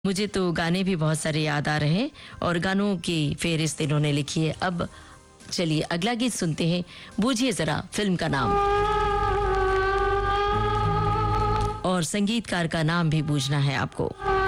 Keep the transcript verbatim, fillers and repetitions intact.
मुझे तो गाने भी बहुत सारे याद आ रहे हैं और गानों की फेहरिस्त इन्होंने लिखी है। अब चलिए अगला गीत सुनते हैं। बूझिए जरा फिल्म का नाम और संगीतकार का नाम भी बूझना है आपको।